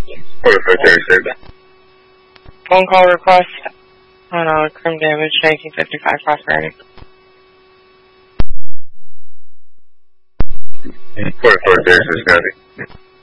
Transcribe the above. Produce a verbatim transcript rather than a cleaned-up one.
forty-four thirty-six. Phone call request on uh, Crim Damage, nineteen fifty-five Prosperity. forty-four thirty-six, copy.